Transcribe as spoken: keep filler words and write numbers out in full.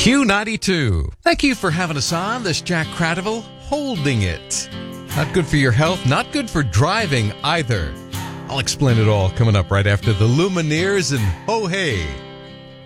Q ninety-two. Thank you for having us on. This Jack Cradival, Holding It. Not good for your health, not good for driving either. I'll explain it all coming up right after the Lumineers and Ho Hey.